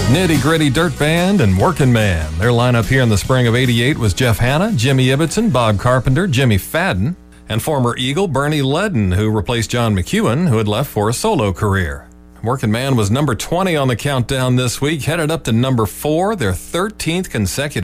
Nitty Gritty Dirt Band and Workin' Man. Their lineup here in the spring of '88 was Jeff Hanna, Jimmy Ibbotson, Bob Carpenter, Jimmy Fadden, and former Eagle Bernie Ledden, who replaced John McEwen, who had left for a solo career. Workin' Man was number 20 on the countdown this week, headed up to number 4, their 13th consecutive